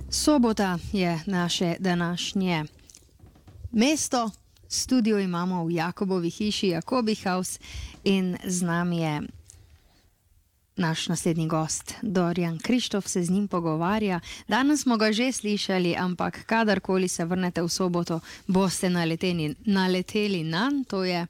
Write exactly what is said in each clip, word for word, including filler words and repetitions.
Sobota je naše današnje mesto. Studio imamo v Jakobovi hiši Jakobi House in z nami je naš naslednji gost, Dorijan Krištof, se z njim pogovarja. Danes smo ga že slišali, ampak kadarkoli se vrnete v soboto, boste naleteni, naleteli nanj. To je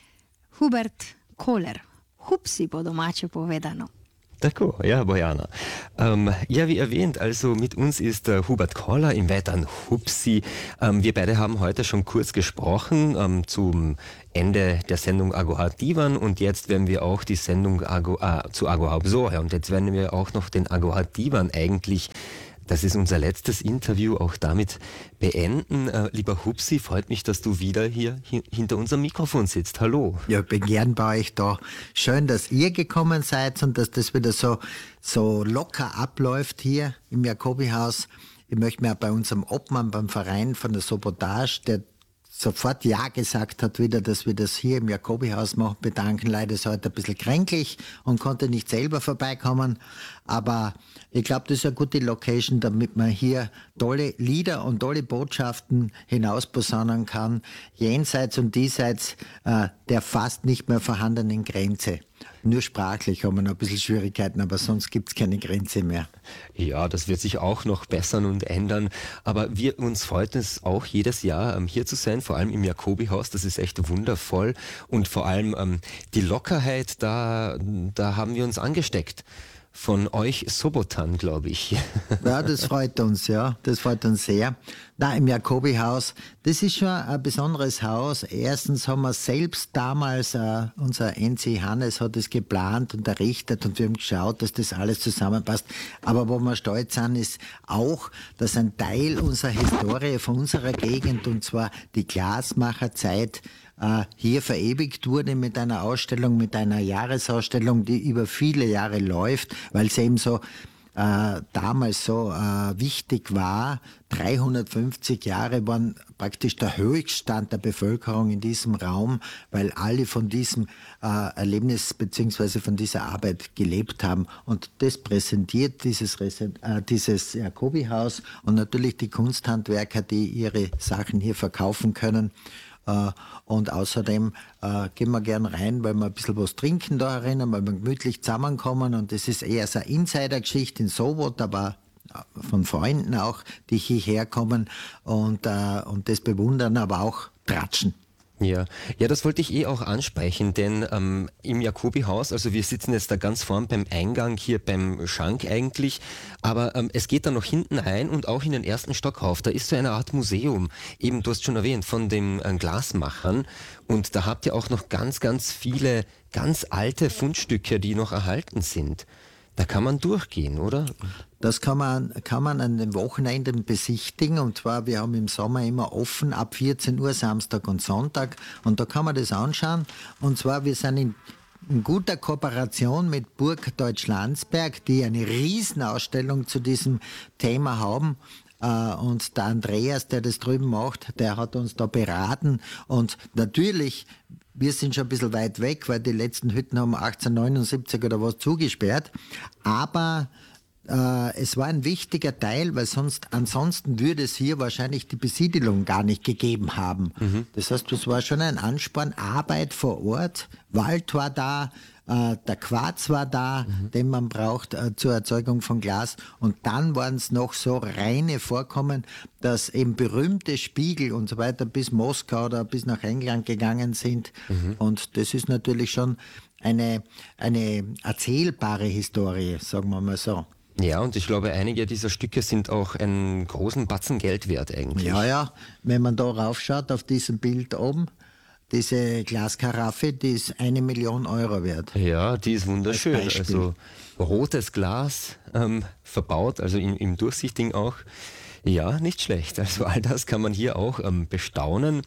Hubert Kohler, Hupsi po domače povedano. Tako, ja, Bojana. Ähm, ja, wie erwähnt, also mit uns ist äh, Hubert Kohler, im weiteren Hupsi. Ähm, wir beide haben heute schon kurz gesprochen ähm, zum Ende der Sendung Agoha Divan und jetzt werden wir auch die Sendung Ago, äh, zu Agoha Bzohe und jetzt werden wir auch noch den Agoha Divan eigentlich, das ist unser letztes Interview, auch damit beenden. Äh, lieber Hupsi, freut mich, dass du wieder hier hi- hinter unserem Mikrofon sitzt. Hallo. Ja, ich bin gern bei euch da. Schön, dass ihr gekommen seid und dass das wieder so, so locker abläuft hier im Jakobi-Haus. Ich möchte mir auch bei unserem Obmann beim Verein von der Sabotage, der sofort Ja gesagt hat wieder, dass wir das hier im Jakobi-Haus machen, bedanken. Leider ist er heute ein bisschen kränklich und konnte nicht selber vorbeikommen. Aber ich glaube, das ist eine gute Location, damit man hier tolle Lieder und tolle Botschaften hinausposaunen kann, jenseits und diesseits äh, der fast nicht mehr vorhandenen Grenze. Nur sprachlich haben wir noch ein bisschen Schwierigkeiten, aber sonst gibt es keine Grenze mehr. Ja, das wird sich auch noch bessern und ändern. Aber wir uns freut es auch jedes Jahr, ähm, hier zu sein, vor allem im Jakobi-Haus. Das ist echt wundervoll. Und vor allem ähm, die Lockerheit, da, da haben wir uns angesteckt. Von euch Sobotan, glaube ich. Ja, das freut uns, ja. Das freut uns sehr. Da im Jakobi-Haus, das ist schon ein besonderes Haus. Erstens haben wir selbst damals, äh, unser N C Hannes hat es geplant und errichtet und wir haben geschaut, dass das alles zusammenpasst. Aber wo wir stolz sind, ist auch, dass ein Teil unserer Historie von unserer Gegend, und zwar die Glasmacherzeit, hier verewigt wurde mit einer Ausstellung, mit einer Jahresausstellung, die über viele Jahre läuft, weil es eben so äh, damals so äh, wichtig war. dreihundertfünfzig Jahre waren praktisch der Höchststand der Bevölkerung in diesem Raum, weil alle von diesem äh, Erlebnis beziehungsweise von dieser Arbeit gelebt haben. Und das präsentiert dieses, Resen- äh, dieses Jakobi-Haus und natürlich die Kunsthandwerker, die ihre Sachen hier verkaufen können. Uh, und außerdem uh, gehen wir gern rein, weil wir ein bisschen was trinken da erinnern, weil wir gemütlich zusammenkommen und das ist eher so eine Insider-Geschichte in Sobot, aber von Freunden auch, die hierher kommen und, uh, und das bewundern, aber auch tratschen. Ja, ja, das wollte ich eh auch ansprechen, denn ähm, im Jakobi-Haus, also wir sitzen jetzt da ganz vorn beim Eingang, hier beim Schank eigentlich, aber ähm, es geht dann noch hinten ein und auch in den ersten Stock rauf, da ist so eine Art Museum, eben du hast schon erwähnt, von den äh, Glasmachern und da habt ihr auch noch ganz, ganz viele ganz alte Fundstücke, die noch erhalten sind. Da kann man durchgehen, oder? Das kann man, kann man an den Wochenenden besichtigen und zwar, wir haben im Sommer immer offen ab vierzehn Uhr, Samstag und Sonntag und da kann man das anschauen und zwar, wir sind in, in guter Kooperation mit Burg Deutschlandsberg, die eine Riesenausstellung zu diesem Thema haben. Uh, und der Andreas, der das drüben macht, der hat uns da beraten und natürlich, wir sind schon ein bisschen weit weg, weil die letzten Hütten haben achtzehnhundertneunundsiebzig oder was zugesperrt, aber uh, es war ein wichtiger Teil, weil sonst, ansonsten würde es hier wahrscheinlich die Besiedelung gar nicht gegeben haben. Mhm. Das heißt, das war schon ein Ansporn, Arbeit vor Ort, Wald war da, der Quarz war da, mhm. den man braucht äh, zur Erzeugung von Glas. Und dann waren es noch so reine Vorkommen, dass eben berühmte Spiegel und so weiter bis Moskau oder bis nach England gegangen sind. Mhm. Und das ist natürlich schon eine, eine erzählbare Historie, sagen wir mal so. Ja, und ich glaube, einige dieser Stücke sind auch einen großen Batzen Geld wert eigentlich. Ja, ja, wenn man da raufschaut auf diesem Bild oben, diese Glaskaraffe, die ist eine Million Euro wert. Ja, die ist wunderschön. Also rotes Glas ähm, verbaut, also im, im Durchsichtigen auch. Ja, nicht schlecht. Also all das kann man hier auch ähm, bestaunen.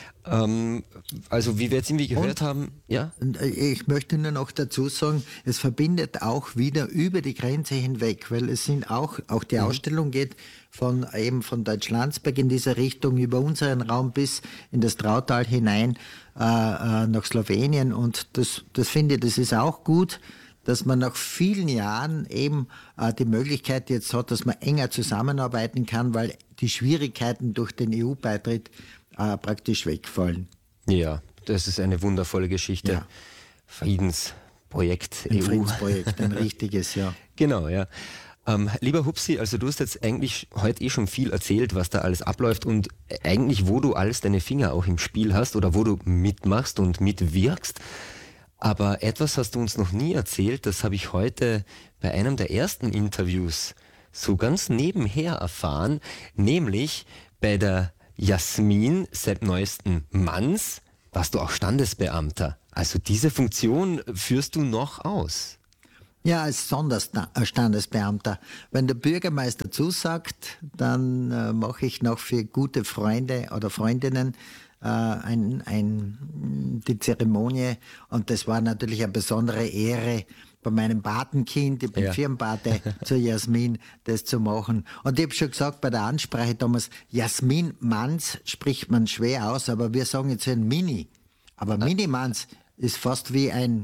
Ähm, also wie wir jetzt irgendwie gehört Und, haben, ja? Ich möchte nur noch dazu sagen, es verbindet auch wieder über die Grenze hinweg, weil es sind auch, auch die mhm. Ausstellung geht von eben von Deutschlandsberg in dieser Richtung über unseren Raum bis in das Trautal hinein äh, äh, nach Slowenien und das, das finde ich, das ist auch gut, dass man nach vielen Jahren eben äh, die Möglichkeit jetzt hat, dass man enger zusammenarbeiten kann, weil die Schwierigkeiten durch den E U-Beitritt äh, praktisch wegfallen. Ja, das ist eine wundervolle Geschichte. Ja. Friedensprojekt Ein E U. Friedensprojekt, ein richtiges, ja. Genau, ja. Ähm, lieber Hupsi, also du hast jetzt eigentlich heute eh schon viel erzählt, was da alles abläuft und eigentlich, wo du alles deine Finger auch im Spiel hast oder wo du mitmachst und mitwirkst. Aber etwas hast du uns noch nie erzählt, das habe ich heute bei einem der ersten Interviews so ganz nebenher erfahren, nämlich bei der Jasmin, seit neuesten Manns, warst du auch Standesbeamter. Also diese Funktion führst du noch aus. Ja, als Sonderstandesbeamter. Wenn der Bürgermeister zusagt, dann äh, mache ich noch für gute Freunde oder Freundinnen äh, ein, ein, die Zeremonie. Und das war natürlich eine besondere Ehre, bei meinem Patenkind, ich bin Ja. Firmenpate, zur Jasmin das zu machen. Und ich habe schon gesagt bei der Ansprache damals, Jasmin Manns spricht man schwer aus, aber wir sagen jetzt ein Mini. Aber Mini Manns ist fast wie ein,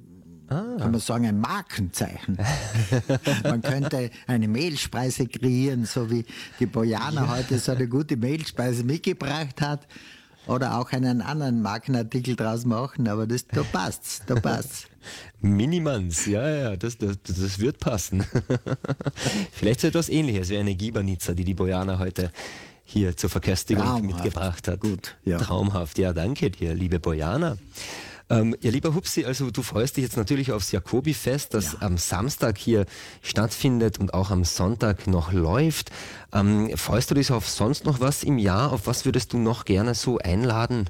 kann man sagen, ein Markenzeichen. Man könnte eine Mehlspeise kreieren, so wie die Bojana heute so eine gute Mehlspeise mitgebracht hat. Oder auch einen anderen Markenartikel draus machen, aber das, da passt's, da passt's. Minimans, ja, ja, das, das, das wird passen. Vielleicht so etwas Ähnliches wie eine Gibanitza, die die Bojana heute hier zur Verköstigung Traumhaft. mitgebracht hat. Gut, ja. Traumhaft, ja, danke dir, liebe Bojana. Ähm, ja, lieber Hupsi, also du freust dich jetzt natürlich aufs Jakobifest, das Ja. am Samstag hier stattfindet und auch am Sonntag noch läuft. Ähm, freust du dich auf sonst noch was im Jahr? Auf was würdest du noch gerne so einladen?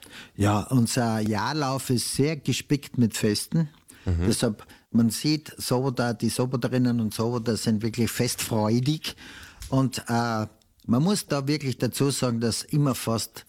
Ja, unser Jahrlauf ist sehr gespickt mit Festen. Deshalb, man sieht, Soboter, die Soboterinnen und Soboter sind wirklich festfreudig. Und äh, man muss da wirklich dazu sagen, dass immer fast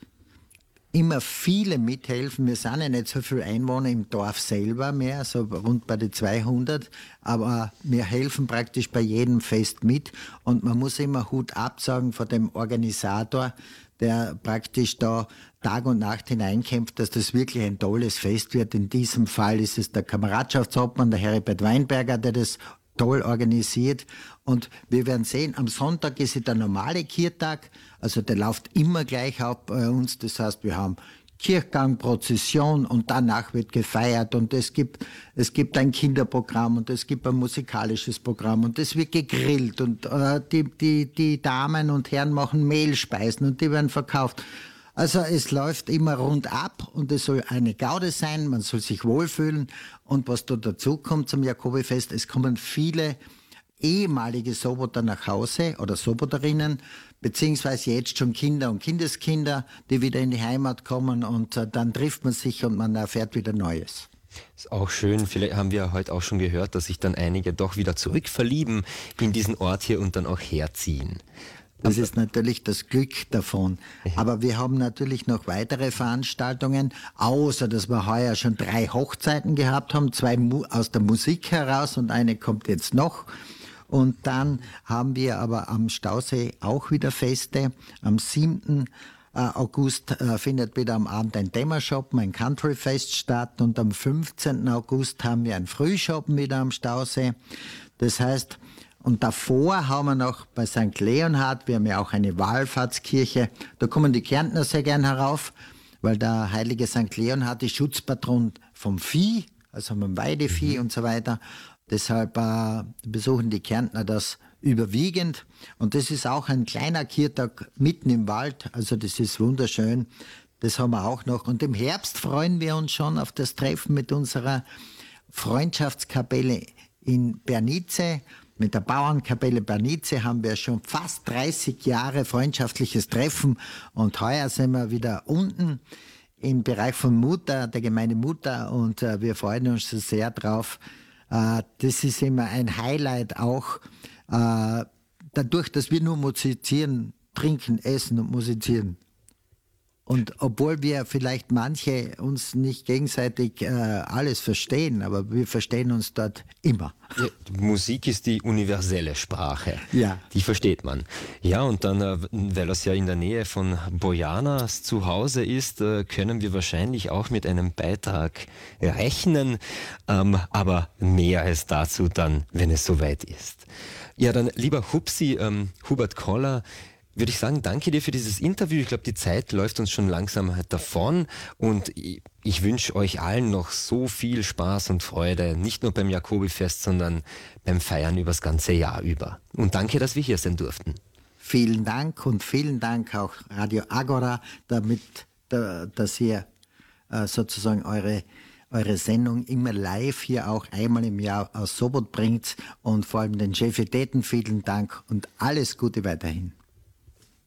immer viele mithelfen. Wir sind ja nicht so viele Einwohner im Dorf selber mehr, so rund bei die zweihundert, aber wir helfen praktisch bei jedem Fest mit und man muss immer Hut absagen vor dem Organisator, der praktisch da Tag und Nacht hineinkämpft, dass das wirklich ein tolles Fest wird. In diesem Fall ist es der Kameradschaftshauptmann, der Heribert Weinberger, der das toll organisiert. Und wir werden sehen, am Sonntag ist es der normale Kirchtag, also der läuft immer gleich ab bei uns. Das heißt, wir haben Kirchgang, Prozession und danach wird gefeiert und es gibt, es gibt ein Kinderprogramm und es gibt ein musikalisches Programm und es wird gegrillt und äh, die, die, die Damen und Herren machen Mehlspeisen und die werden verkauft. Also es läuft immer rund ab und es soll eine Gaude sein, man soll sich wohlfühlen und was da dazu kommt zum Jakobifest, es kommen viele ehemalige Soboter nach Hause oder Soboterinnen, beziehungsweise jetzt schon Kinder und Kindeskinder, die wieder in die Heimat kommen und äh, dann trifft man sich und man erfährt wieder Neues. Ist auch schön, vielleicht haben wir heute auch schon gehört, dass sich dann einige doch wieder zurückverlieben in diesen Ort hier und dann auch herziehen. Das ist natürlich das Glück davon. Aber wir haben natürlich noch weitere Veranstaltungen, außer dass wir heuer schon drei Hochzeiten gehabt haben, zwei Mu- aus der Musik heraus und eine kommt jetzt noch. Und dann haben wir aber am Stausee auch wieder Feste. Am siebten August äh, findet wieder am Abend ein Dämmershoppen, ein Countryfest statt. Und am fünfzehnten August haben wir ein Frühshoppen wieder am Stausee. Das heißt, und davor haben wir noch bei Sankt Leonhard, wir haben ja auch eine Wallfahrtskirche, da kommen die Kärntner sehr gern herauf, weil der heilige Sankt Leonhard ist Schutzpatron vom Vieh, also vom Weidevieh mhm. und so weiter. Deshalb äh, besuchen die Kärntner das überwiegend. Und das ist auch ein kleiner Kirchtag mitten im Wald, also das ist wunderschön. Das haben wir auch noch. Und im Herbst freuen wir uns schon auf das Treffen mit unserer Freundschaftskapelle in Bernice. Mit der Bauernkapelle Bernice haben wir schon fast dreißig Jahre freundschaftliches Treffen und heuer sind wir wieder unten im Bereich von Mutter, der Gemeinde Mutter und äh, wir freuen uns sehr drauf. Äh, das ist immer ein Highlight auch, äh, dadurch, dass wir nur musizieren, trinken, essen und musizieren. Und obwohl wir vielleicht manche uns nicht gegenseitig äh, alles verstehen, aber wir verstehen uns dort immer. Ja, Musik ist die universelle Sprache. Ja. Die versteht man. Ja, und dann, äh, weil es ja in der Nähe von Bojanas zu Hause ist, äh, können wir wahrscheinlich auch mit einem Beitrag rechnen. Ähm, aber mehr als dazu dann, wenn es soweit ist. Ja, dann lieber Hupsi, ähm, Hubert Koller, würde ich sagen, danke dir für dieses Interview. Ich glaube, die Zeit läuft uns schon langsam davon und ich, ich wünsche euch allen noch so viel Spaß und Freude, nicht nur beim Jakobifest, sondern beim Feiern übers ganze Jahr über. Und danke, dass wir hier sein durften. Vielen Dank und vielen Dank auch Radio Agora, damit, dass ihr sozusagen eure, eure Sendung immer live hier auch einmal im Jahr aus Sobot bringt und vor allem den Chefitäten vielen Dank und alles Gute weiterhin.